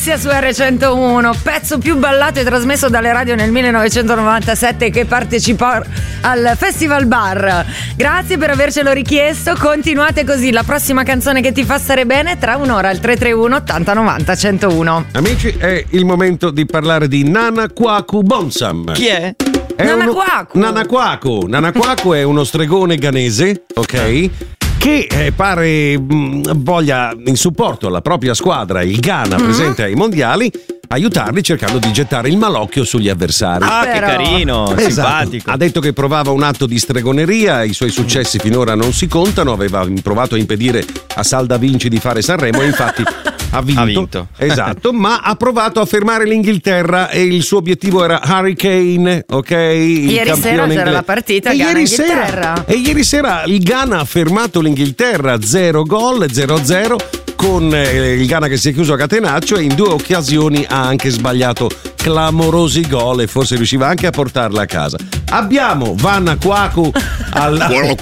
Grazia su R101, pezzo più ballato e trasmesso dalle radio nel 1997 che partecipò al Festival Bar. Grazie per avercelo richiesto, continuate così. La prossima canzone che ti fa stare bene tra un'ora al 331 80 90 101. Amici, è il momento di parlare di Nana Kwaku Bonsam. Chi è? Nana Kwaku. Nana Kwaku è uno stregone ghanese, ok? Che pare voglia, in supporto alla propria squadra, il Ghana, presente ai mondiali, aiutarli cercando di gettare il malocchio sugli avversari. Ah, che carino, esatto. simpatico. Ha detto che provava un atto di stregoneria, i suoi successi finora non si contano, aveva provato a impedire a Salda Vinci di fare Sanremo e infatti ha vinto. Esatto, ma ha provato a fermare l'Inghilterra e il suo obiettivo era Harry Kane, ok? Ieri sera c'era la partita Ghana-Inghilterra. E ieri sera il Ghana ha fermato l'Inghilterra 0-0 con il Ghana che si è chiuso a catenaccio e in 2 occasioni ha anche sbagliato clamorosi gol e forse riusciva anche a portarla a casa. Abbiamo Nana Kwaku al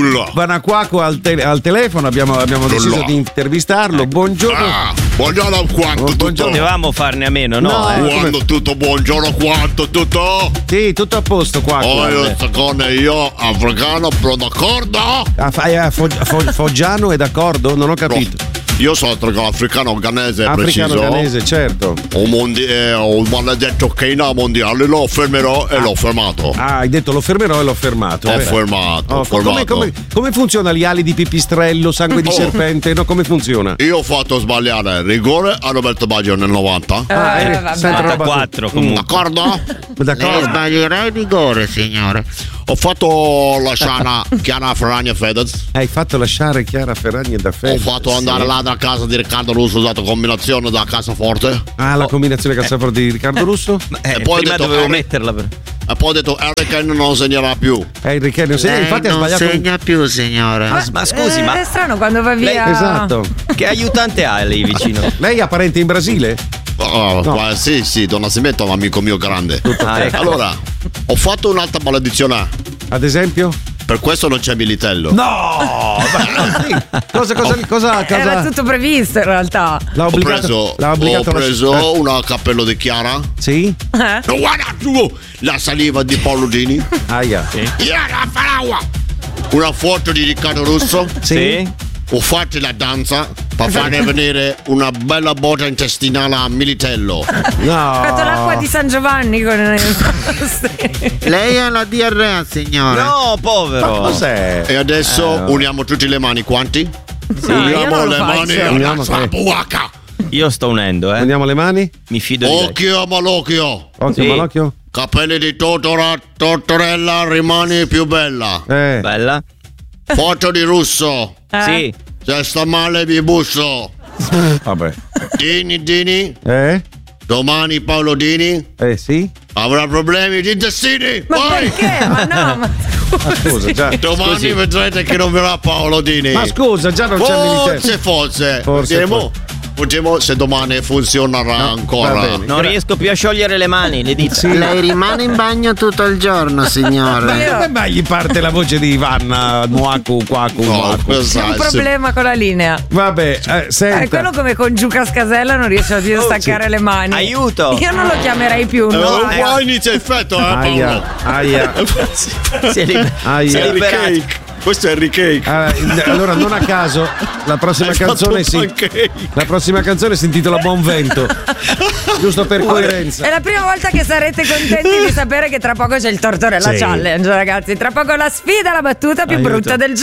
telefono, abbiamo deciso di intervistarlo. Buongiorno. Buongiorno quanto tutto. Potevamo farne a meno, no? Quando tutto, buongiorno quanto tutto. Sì, tutto a posto qua. Io africano, però d'accordo? Foggiano è d'accordo? Non ho capito. Io sono africano ghanese, preciso. Ghanese, certo. Un maledetto Kane mondiale lo fermerò e l'ho fermato. Ah, hai detto lo fermerò e l'ho fermato. Ho fermato. Come funziona gli ali di pipistrello, sangue di serpente? No, come funziona? Io ho fatto sbagliare rigore a Roberto Baggio nel 90. 94 comunque. D'accordo? Sbaglierei rigore, signore. Ho fatto lasciare Chiara Ferragni e Fedez. Hai fatto lasciare Chiara Ferragni da Fedez. Ho fatto andare là da casa di Riccardo Russo, ho usato combinazione da cassaforte. Ah, la combinazione cassaforte di Riccardo Russo? E poi prima dovevo metterla. E poi ho detto Harry Kane non segnerà più. Harry Kane non segna, infatti ha sbagliato. Non segna più, signore. Ma scusi, È strano quando va via. Esatto. Che aiutante ha lei vicino? Lei ha parenti in Brasile? No. Sì, Don Nascimento è un amico mio grande. Ecco. Allora, ho fatto un'altra maledizione. Ad esempio? Per questo non c'è Militello. No! Cosa? Era tutto previsto in realtà. Ho preso una cappello di Chiara. Sì? Guarda tu la saliva di Paolo Dini. Aia. Una foto di Riccardo Russo. Sì. Ho fatto la danza per farne venire una bella botta intestinale a Militello. No. Ho fatto l'acqua di San Giovanni con Lei ha la diarrea, signore. No, povero. Ma cos'è? E adesso uniamo tutte le mani, quanti? Sì, uniamo le mani Uniamo, buaca. Io sto unendo, Andiamo le mani? Mi fido di lei. Occhio malocchio. Occhio, Sì. malocchio. Capelli di Tortorella, rimani più bella. Bella. Foto di Russo. Sì. Se sta male vi busso. Vabbè. Dini. Domani Paolo Dini Sì. avrà problemi di intestini. Ma perché? Ma no, ma scusa, già. Domani vedrete che non verrà Paolo Dini. Ma scusa, già non c'è Militello. Forse. Vediamo se domani funzionerà ancora. Non riesco più a sciogliere le mani, le dita. Lei rimane in bagno tutto il giorno, signore. Come mai gli parte la voce di Vanna Kwaku? c'è un problema con la linea. Vabbè, senta. Quello come con Giuca Scasella non riesce più a staccare le mani. Aiuto! Io non lo chiamerei più. Qua inizia effetto, Paolo. Aia. Si è liberato. Questo è Harry Cake. Allora, non a caso, la prossima canzone si intitola Buon Vento. Giusto per coerenza. È la prima volta che sarete contenti di sapere che tra poco c'è il Tortorella Challenge, ragazzi. Tra poco la sfida, la battuta più brutta del